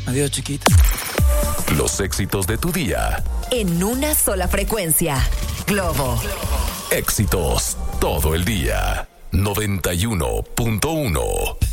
Adiós, chiquita. Los éxitos de tu día. En una sola frecuencia. Globo. Éxitos todo el día. 91.1